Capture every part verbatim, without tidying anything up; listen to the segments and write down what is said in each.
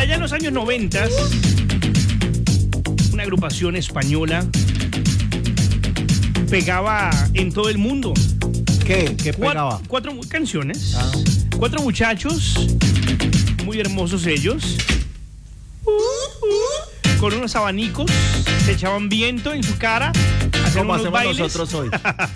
allá en los años noventa, una agrupación española pegaba en todo el mundo. ¿Qué? ¿Qué pegaba? Cuatro, cuatro canciones. Ah. Cuatro muchachos, muy hermosos ellos, uh, uh, con unos abanicos, se echaban viento en su cara, hacían como unos hacemos bailes. nosotros hoy.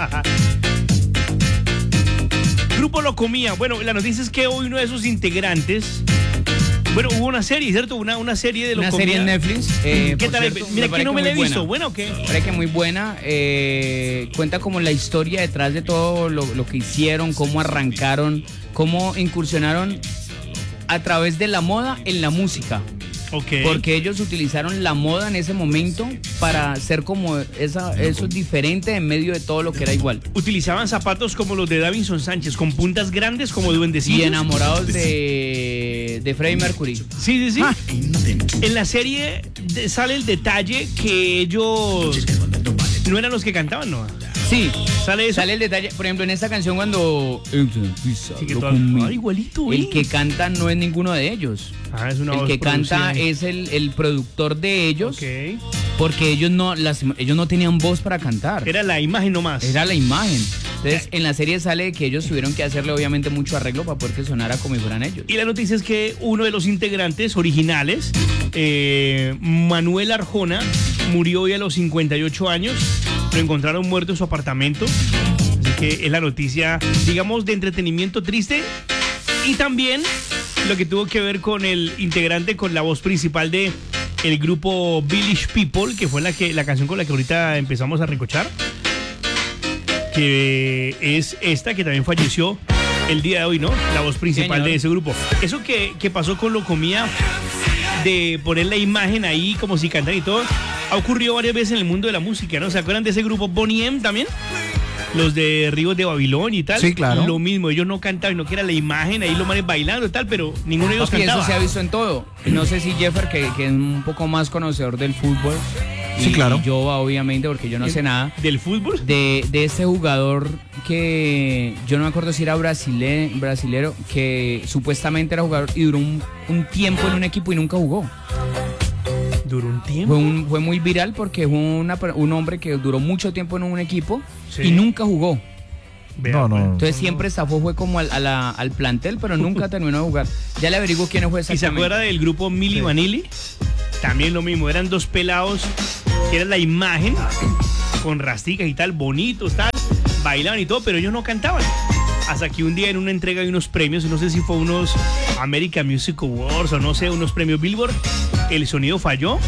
Grupo Lo Comía. Bueno, la noticia es que hoy uno de sus integrantes, bueno, hubo una serie, ¿cierto? Una, una serie de Lo Una Comía. serie en Netflix. Eh, ¿Qué por tal? cierto, Mira que no me la he muy visto. buena. ¿Buena o qué? Me parece que muy buena. Eh, cuenta como la historia detrás de todo lo, lo que hicieron, cómo arrancaron, cómo incursionaron a través de la moda en la música. Okay. Porque ellos utilizaron la moda en ese momento para ser como esa, eso diferente en medio de todo lo que era igual. Utilizaban zapatos como los de Davinson Sánchez, con puntas grandes como duendecillos. Y enamorados de, de Freddie Mercury. Sí, sí, sí. Ah. En la serie de, sale el detalle que ellos no eran los que cantaban, ¿no? Sí, ¿Sale eso? sale el detalle. Por ejemplo, en esta canción cuando... Sí, que todo, ah, igualito, el ¿eh? que canta no es ninguno de ellos. Ah, es una El voz que canta producida. es el, el productor de ellos. Ok. Porque ellos no, las, ellos no tenían voz para cantar. Era la imagen nomás. Era la imagen. Entonces, en la serie sale que ellos tuvieron que hacerle obviamente mucho arreglo para poder que sonara como si fueran ellos. Y la noticia es que uno de los integrantes originales, eh, Manuel Arjona, murió hoy a los cincuenta y ocho años. Lo encontraron muerto en su apartamento. Así que es la noticia, digamos, de entretenimiento triste. Y también lo que tuvo que ver con el integrante, con la voz principal de el grupo Village People, que fue la, que, la canción con la que ahorita empezamos a recochar. Que es esta, que también falleció el día de hoy, ¿no? La voz principal Señor. de ese grupo. Eso que, que pasó con Lo Comía, de poner la imagen ahí como si cantaran y todo, ha ocurrido varias veces en el mundo de la música, ¿no? ¿Se acuerdan de ese grupo Boney M también? Los de Ríos de Babilonia y tal. Sí, claro. Lo mismo, ellos no cantaban, no que era la imagen, ahí los manes bailando y tal, pero ninguno de ellos Papi, cantaba. eso se ha visto en todo. No sé si Jeffer, que, que es un poco más conocedor del fútbol. Sí, y, claro. y yo, obviamente, porque yo no sé nada. ¿Del fútbol? De, de este jugador que yo no me acuerdo si era brasile, brasilero, que supuestamente era jugador y duró un, un tiempo en un equipo y nunca jugó. Duró un tiempo. Fue, un, fue muy viral porque fue una, un hombre que duró mucho tiempo en un equipo Sí. y nunca jugó. Vea, No, no. pues. Entonces siempre zafó, fue como al, a la- al plantel, pero nunca terminó de jugar. Ya le averiguo quién fue ¿Y se exactamente. acuerda del grupo Milli Sí. Vanilli? También lo mismo, eran dos pelados que era la imagen con rasticas y tal, bonitos, tal, bailaban y todo, pero ellos no cantaban. Hasta que un día en una entrega de unos premios, no sé si fue unos American Music Awards o no sé, unos premios Billboard, el sonido falló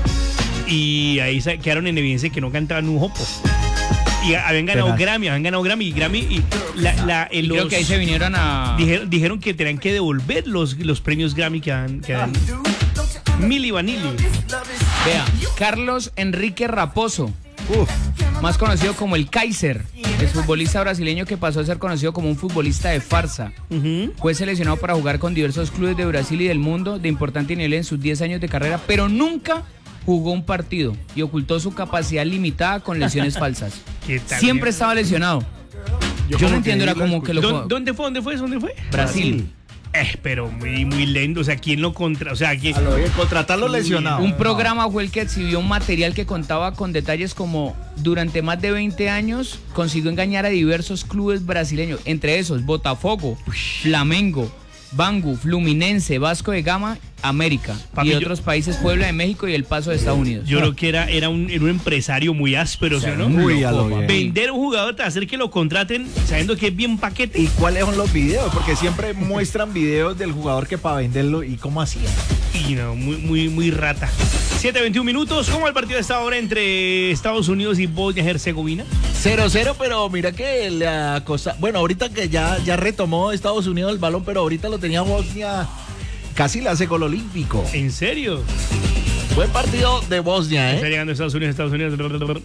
y ahí se quedaron en evidencia que no cantaban un jopo. Y habían ganado Tenaz. Grammy, habían ganado Grammy y Grammy y la, la, en Y creo los- que ahí se vinieron a... dijeron, dijeron que tenían que devolver los, los premios Grammy que dan, que dan. Milli Vanilli. Vea, Carlos Enrique Raposo, Uf, más conocido como el Kaiser, el futbolista brasileño que pasó a ser conocido como un futbolista de farsa. Ujú. Fue seleccionado para jugar con diversos clubes de Brasil y del mundo de importante nivel en sus diez años de carrera, pero nunca jugó un partido y ocultó su capacidad limitada con lesiones falsas. ¿Qué tal? Siempre estaba lesionado. Yo, como no entiendo, que era lo como que lo... ¿Dó- ¿Dónde fue? ¿Dónde fue? ¿Dónde fue? Brasil. Eh, pero muy, muy lento. O sea, ¿quién lo contra? O sea, ¿quién? a lo bien, contratarlo lesionado. Un programa fue el que exhibió un material que contaba con detalles como durante más de veinte años consiguió engañar a diversos clubes brasileños, entre esos Botafogo, Flamengo, Bangu, Fluminense, Vasco de Gama, América Papi, y yo- otros países, Puebla de México y El Paso de Estados Unidos. Yo creo que era, era, un, era un empresario muy áspero, ¿sí o no? muy a lo loco, bien. papi. Vender un jugador, hacer que lo contraten sabiendo que es bien paquete. ¿Y cuáles son los videos? Porque siempre muestran videos del jugador que para venderlo y cómo hacía. Y no, muy, muy, muy rata. siete veintiún minutos. ¿Cómo el partido está ahora entre Estados Unidos y Bosnia y Herzegovina? cero cero, pero mira que la cosa... Bueno, ahorita que ya, ya retomó Estados Unidos el balón, pero ahorita lo tenía Bosnia... Casi le hace gol olímpico. ¿En serio? Buen partido de Bosnia, Está ¿eh? llegando Estados Unidos, Estados Unidos.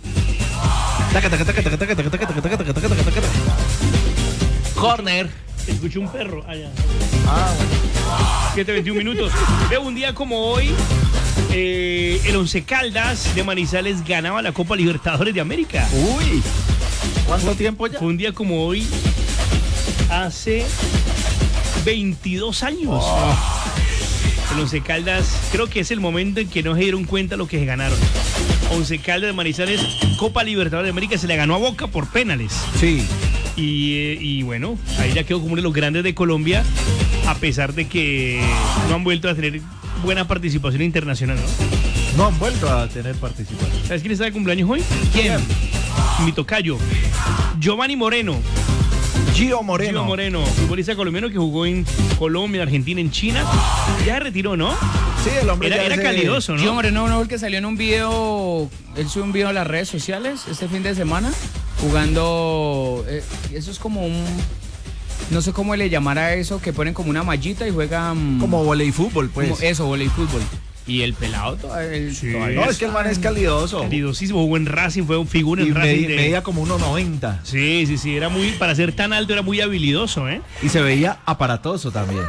Taca, taca, taca, taca, taca, taca, taca, taca, taca, taca, taca, taca, taca. Corner. Escuché un perro allá. Ah, bueno. siete veintiún minutos. Veo un día como hoy, eh, el Once Caldas de Manizales ganaba la Copa Libertadores de América. Uy. ¿Cuánto tiempo ya? Fue un día como hoy, hace veintidós años. Oh. El Once Caldas, creo que es el momento en que no se dieron cuenta lo que se ganaron. Once Caldas de Manizales, Copa Libertadores de América, se le ganó a Boca por penales. Sí. Y, eh, y bueno, ahí ya quedó como uno de los grandes de Colombia, a pesar de que no han vuelto a tener buena participación internacional, ¿no? No han vuelto a tener participación. ¿Sabes quién está de cumpleaños hoy? ¿Quién? Mi tocayo, Giovanni Moreno. Gio Moreno. Gio Moreno, futbolista colombiano que jugó en Colombia, en Argentina, en China. Ya se retiró, ¿no? Sí, el hombre era, ya era se... calidoso, ¿no? Gio Moreno, no, el que salió en un video, él subió un video a las redes sociales este fin de semana, jugando, eh, eso es como un, no sé cómo le llamará eso, que ponen como una mallita y juegan... Como voleibol, pues. Como eso, voleibol. Y el pelado todavía, el, Sí. todavía No, es que el man es calidoso. Calidosísimo, jugó en Racing, fue un figura Y en Racing. medi- de- medía como uno noventa. Sí, sí, sí, era muy, para ser tan alto era muy habilidoso, ¿eh? Y se veía aparatoso también.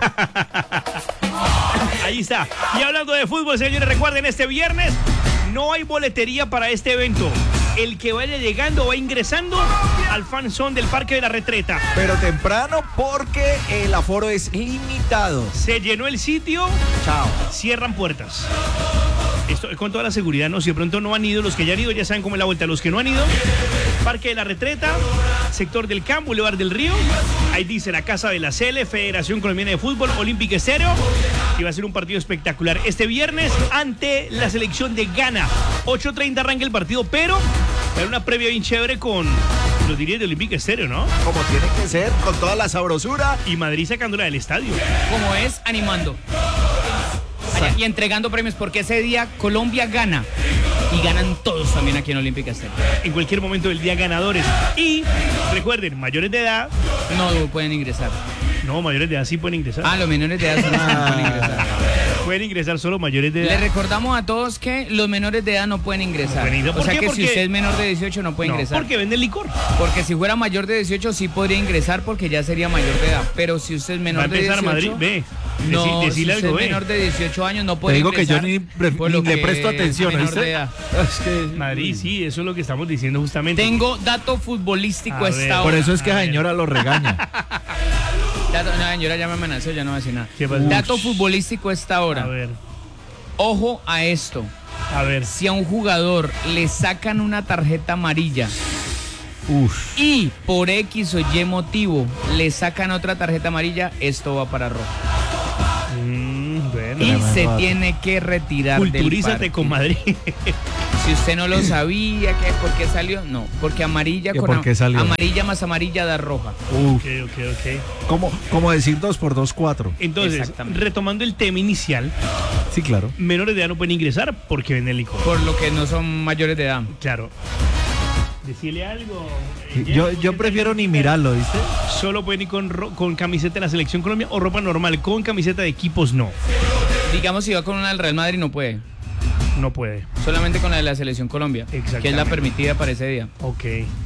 Ahí está. Y hablando de fútbol, señores, recuerden, este viernes no hay boletería para este evento. El que vaya llegando va ingresando al fan zone del Parque de la Retreta. Pero temprano porque el aforo es limitado. Se llenó el sitio, Chao. cierran puertas. Esto es con toda la seguridad, ¿no? Si de pronto no han ido, los que ya han ido ya saben cómo es la vuelta. Los que no han ido, Parque de la Retreta, sector del Campo, Boulevard del Río. Ahí dice la Casa de la Cele, Federación Colombiana de Fútbol, Olímpico Estéreo. Y va a ser un partido espectacular este viernes ante la selección de Ghana. ocho treinta arranca el partido, pero va a haber una previa bien chévere con los dirías de Olímpico Estéreo, ¿no? Como tiene que ser, con toda la sabrosura. Y Madrid sacándola del estadio. como es, animando. Allá, y entregando premios, porque ese día Colombia gana. Y ganan todos también aquí en Olímpica Estéreo. En cualquier momento del día ganadores. Y recuerden, mayores de edad. No pueden ingresar. No, mayores de edad sí pueden ingresar. Ah, los menores de edad son los que no pueden ingresar. Pueden ingresar solo mayores de edad. Le recordamos a todos que los menores de edad no pueden ingresar. pueden ingresar. O ¿Por sea qué? que Porque- si usted es menor de dieciocho no puede No, ingresar. porque venden licor. Porque si fuera mayor de dieciocho sí podría ingresar porque ya sería mayor de edad. Pero si usted es Va a menor de empezar dieciocho... Madrid, ve. No, Deci- decile si usted algo, es ve. menor de dieciocho años no puede Te digo que yo ingresar. ni, pre- por ni lo le que presto atención, menor ¿viste? de edad. Es que- Madrid, sí, eso es lo que estamos diciendo justamente. Tengo dato futbolístico A a ver. esta Por hora. eso es que A la ver. señora lo regaña. Dato, no, señora ya me amenazó, ya no va a decir nada. ¿Qué pasó? Dato futbolístico a esta hora. A ver, Ojo a esto. a ver. Si a un jugador le sacan una tarjeta amarilla Uf. y por X o Y motivo le sacan otra tarjeta amarilla, esto va para rojo. Mm, bueno. Y Tremendo se dato. tiene que retirar del Culturízate partido. con Madrid. Si usted no lo sabía, que ¿por qué salió? No, porque amarilla ¿Que con por am- qué salió? amarilla más amarilla da roja. Uf. Ok, ok, ok. Como, como decir dos por dos, cuatro. Entonces, Exactamente. retomando el tema inicial, Sí, claro. menores de edad no pueden ingresar porque venden licor. Por lo que no son mayores de edad. Claro. Decirle algo. eh, Yo, Jeff, yo ¿qué prefiero tal? ni mirarlo, ¿viste? Solo pueden ir con, ro- con camiseta de la Selección Colombia o ropa normal. Con camiseta de equipos no. Digamos, si va con una del Real Madrid, no puede. No puede. Solamente con la de la Selección Colombia. Que es la Exactamente. permitida para ese día. Ok.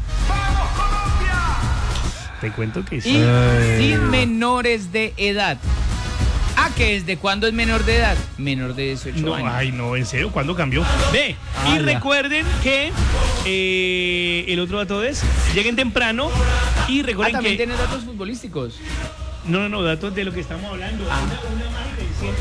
Te cuento que Y sí. Ay. sin menores de edad. Ah, que ¿desde cuándo es menor de edad? Menor de dieciocho No, años. ay, no, en serio, ¿cuándo cambió? Ve, y Ala. recuerden que eh, el otro dato es, lleguen temprano y Ah, recuerden también que... tienes datos futbolísticos. No, no, no, datos de lo que estamos hablando. Ah. Una, una más reciente.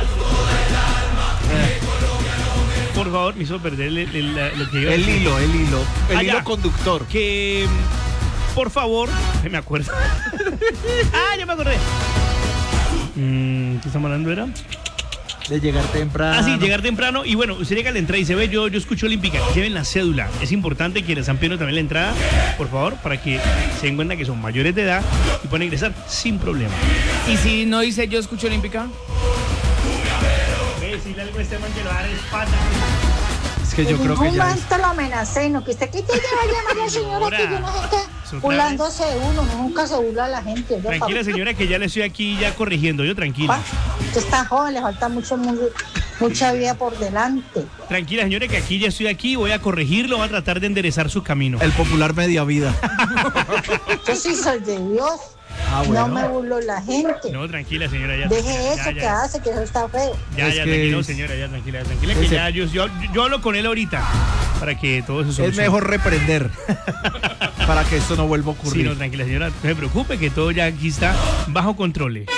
Por favor, me hizo perder el, el- la- lo que iba a El decir. hilo, el hilo. El Ah, hilo ya. conductor. Que, por favor, me acuerdo. ah, ya me acordé. Mm, ¿Qué estamos hablando era? De llegar temprano. Ah, sí, llegar temprano. Y bueno, usted llega a la entrada y se ve, yo, yo escucho Olímpica, lleven la cédula. Es importante que les están pidiendo también la entrada, por favor, para que se den cuenta que son mayores de edad y pueden ingresar sin problema. Y si no dice yo escucho Olímpica, Ve, decirle algo a este man que lo haga es pata. Es que yo En creo que ningún ya. momento lo amenacé, no que usted que te lleva a llamar a la señora que yo no sé Otra qué, burlándose de uno, nunca se burla a la gente. Yo, Tranquila, pa- señora, que ya le estoy aquí ya corrigiendo. Yo, tranquila. pa- Usted está joven, le falta mucho, mu- mucha vida por delante. Tranquila, señora, que aquí ya estoy aquí. Voy a corregirlo, voy a tratar de enderezar su camino. El popular media vida. Yo sí soy de Dios, Ah, no me bueno. burlo de la gente. No, tranquila, señora, ya. Deje ya, eso ya, que ya. hace, que eso está feo. Ya, Es ya, que tranquilo, es- señora, ya, tranquila, tranquila, que Ese- ya, yo, yo, yo hablo con él ahorita para que todo se Es solucione. mejor reprender. para que esto no vuelva a Sí, ocurrir. no, tranquila, señora. No se preocupe que todo ya aquí está bajo control. Eso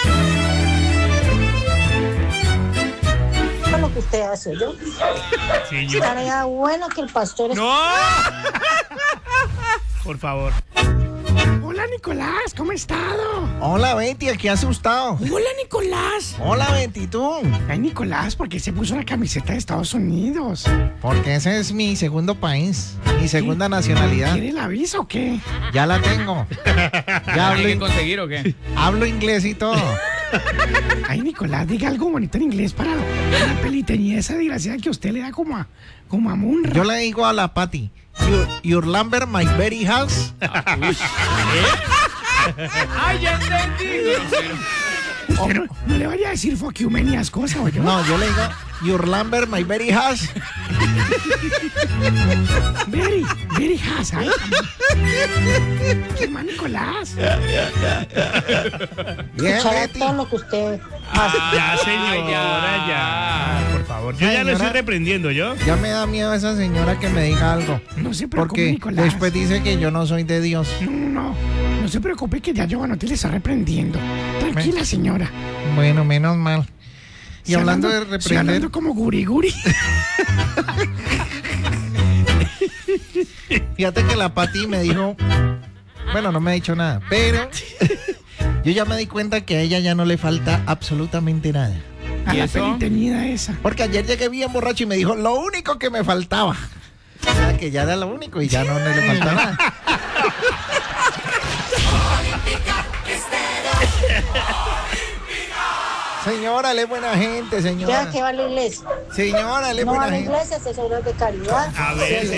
es lo que usted hace, yo. Señor. Estaría bueno que el pastor... es- ¡No! Por favor. Hola Nicolás, ¿cómo has estado? Hola, Betty, aquí asustado. Hola Nicolás. Hola, Betty, ¿tú? Ay Nicolás, ¿por qué se puso la camiseta de Estados Unidos? Porque ese es mi segundo país, mi segunda nacionalidad. ¿Quiere el aviso o qué? Ya la tengo. Ya hablo, ¿Hay que in- conseguir o qué? hablo inglés y todo. Ay Nicolás, diga algo bonito en inglés para la peliteñía esa desgraciada que usted le da como a, como a Munra. Yo le digo a la Patty, your, your lumber, my very house. ¡Ay, ya entendí! Usted no, no le vaya a decir fuck you menias cosas, ¿o yo? No, yo le digo, your lumber, my very house. Very, very has, ay. ¿Qué más Nicolás? Bien, Escuchará Betty. todo lo que usted... Ya, señora, Ay, ya. ya. Por favor. Yo ya lo Señora. estoy reprendiendo, ¿yo? Ya me da miedo esa señora que me diga algo. No se preocupe, Porque Nicolás. después dice que yo no soy de Dios. No, no, no. No se preocupe que ya Giovanotti le está reprendiendo. Tranquila, señora. Bueno, menos mal. Y Sí, hablando de sí, reprender, hablando como guri guri. fíjate que la Pati me dijo, bueno, no me ha dicho nada, pero yo ya me di cuenta que a ella ya no le falta absolutamente nada. A ¿Y la eso? peliteñida esa. Porque ayer llegué bien borracho y me dijo, lo único que me faltaba. O sea, que ya era lo único y ya no, no le falta nada. Señora, él es buena gente, Ya señora. que va a la iglesia. Señora, él es No va buena a la gente. iglesia, asesores de caridad. A ver,